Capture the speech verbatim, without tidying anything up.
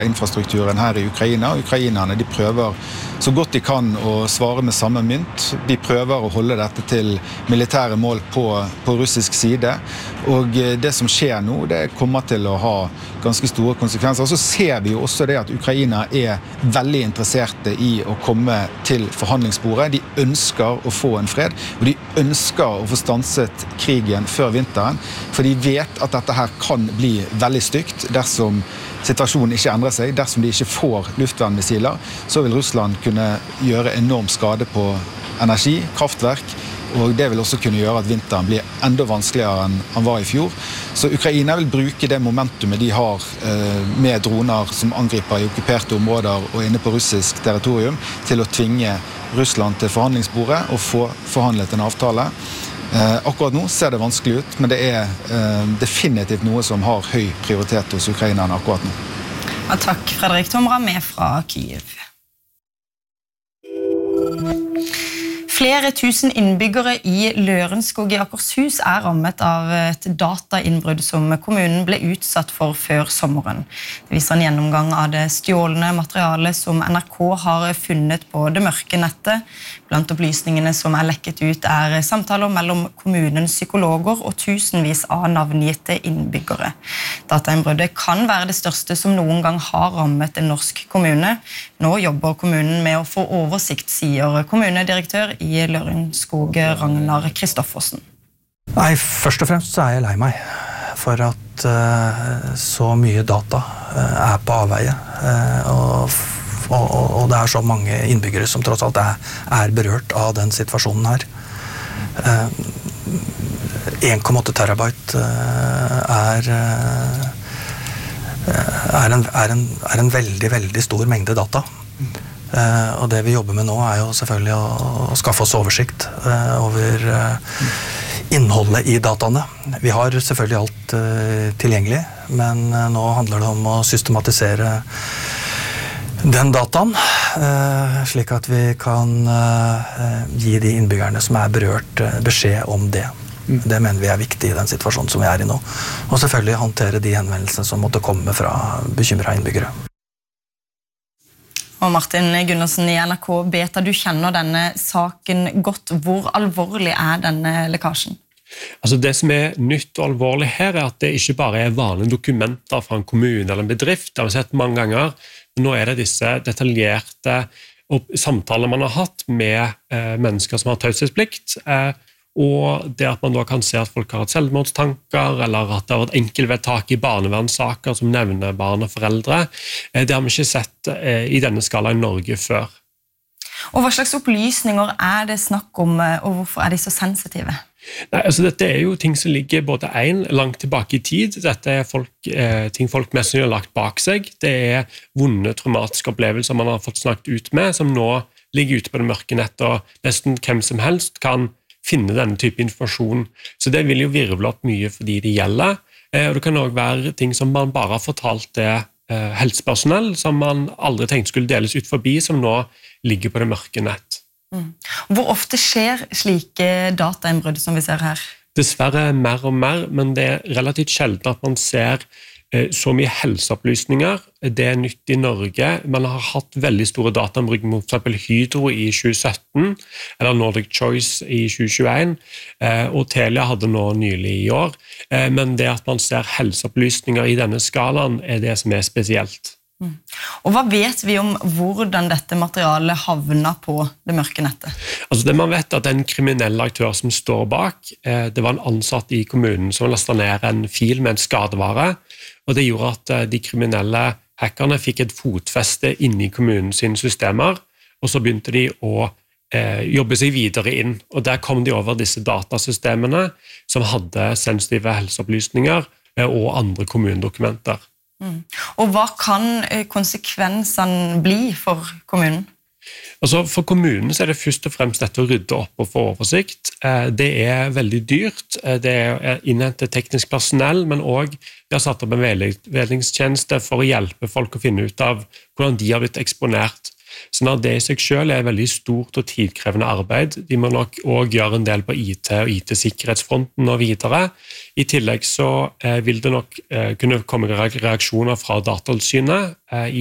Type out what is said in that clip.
infrastrukturen her i Ukraina, og ukrainerne de prøver så godt de kan å svare med samme mynt. De prøver å holde dette til militære mål på, på russisk side, og det som skjer nå, det kommer til å ha ganske store konsekvenser. Så ser vi jo også det at Ukraina er veldig interesserte i å komme til forhandlingsbordet. De ønsker å få en fred, og de ønsker å få stanset krigen før vinteren, for de vet at dette her kan bli veldig stygt dersom situasjonen ikke endrer seg. Dersom de ikke får luftvernmissiler, så vil Russland kunne gjøre enorm skade på energi, kraftverk, og det vil også kunne gjøre at vinteren blir enda vanskeligere enn han var i fjor. Så Ukraina vil bruke det momentumet de har med droner som angriper i okkuperte områder og inne på russisk territorium, til å tvinge Russland til forhandlingsbordet og få forhandlet en avtale. Akkurat nå ser det vanskelig ut, men det er definitivt noe som har høy prioritet hos ukrainerne akkurat nå. Ja, takk, Fredrik Tomra, med fra Kyiv. Flere tusen innbyggere i Lørenskog i Akershus er rammet av et datainnbrudd som kommunen ble utsatt for før sommeren. Det viser en gjennomgang av det stjålne materialet som N R K har funnet på det mørke nettet. Blant opplysningene som er lekket ut er samtaler mellom kommunens psykologer og tusenvis av navngitte innbyggere. Datainnbruddet kan være det største som noen gang har rammet en norsk kommune. Nå jobber kommunen med å få oversikt, sier kommunedirektør i Lørenskog, Ragnar Kristoffersen. Nei, først og fremst så er jeg lei meg for at uh, så mye data uh, er på avveie, uh, og, og, og det er så mange innbyggere som tross alt er, er berørt av den situasjonen her. Uh, en komma åtte terabyte uh, er, uh, er, en, er, en, er en veldig, veldig stor mengde data. Uh, og det vi jobber med nå er jo selvfølgelig å, å skaffe oss oversikt uh, over uh, innholdet i dataene. Vi har selvfølgelig alt uh, tilgjengelig, men uh, nå handler det om å systematisere den dataen, uh, slik at vi kan uh, gi de innbyggerne som er berørt uh, beskjed om det. Mm. Det mener vi er viktig i den situasjonen som vi er i nå. Og selvfølgelig håndtere de henvendelsene som måtte komme fra bekymrede innbyggere. Og Martin Gunnarsen i N R K Beta, du kjenner denne saken godt. Hvor alvorlig er denne lekkasjen? Altså det som er nytt og alvorlig her er at det ikke bare er vanlige dokumenter fra en kommune eller en bedrift, det har vi sett mange ganger, men nå er det disse detaljerte samtaler man har hatt med eh, mennesker som har taushetsplikt, eh, og det at man da kan se at folk har hatt selvmordstanker, eller at det har vært enkeltvedtak i barnevernssaker som nevner barn og foreldre. Det har vi ikke sett i denne skala i Norge før. Og hva slags opplysninger er det snakk om, og hvorfor er de så sensitive? Nei, altså dette er jo ting som ligger både en langt tilbake i tid. Dette er folk, eh, ting folk mest har lagt bak seg. Det er vonde, traumatiske opplevelser man har fått snakket ut med, som nå ligger ute på det mørke nettet, og nesten hvem som helst kan finne denne type informasjon. Så det vil jo virvle opp mye for de det gjelder. Eh, og det kan også være ting som man bare har fortalt det eh, helsepersonell, som man aldri tenkte skulle deles ut forbi, som nå ligger på det mørke nett. Mm. Hvor ofte skjer slike datainnbrudd som vi ser her? Dessverre mer og mer, men det er relativt sjelden at man ser eh, så mye helseopplysninger. Det er nytt i Norge. Man har hatt veldig store datainnbrudd mot for eksempel Hydro i tjue sytten, eller Nordic Choice i tjue tjueen, eh, og Telia hadde nå nylig i år. Eh, men det at man ser helseopplysninger i denne skalaen er det som er spesielt. Mm. Og hva vet vi om hvordan dette materialet havner på det mørke nettet? Altså det man vet er at det er en kriminell aktør som står bak. Eh, det var en ansatt i kommunen som lastet ned en fil med en skadevare, og det gjorde at de kriminelle hackerne fikk et fotfeste inne i kommunens systemer, og så begynte de å eh, jobbe seg videre inn, og der kom de over disse datasystemene som hadde sensitive helseopplysninger eh, og andre kommunedokumenter. Mm. Og hva kan konsekvensene bli for kommunen? Altså for kommunen så er det først og fremst dette å rydde opp og få oversikt. Det er veldig dyrt, det er innhentet teknisk personell, men også vi har satt opp en veiledningstjeneste for å hjelpe folk å finne ut av hvordan de har blitt eksponert. Så det i seg selv er veldig stort og tidkrevende arbeid. De må nok også gjøre en del på I T og I T-sikkerhetsfronten og videre. I tillegg så vil det nok kunne komme reaksjoner fra Datatilsynet i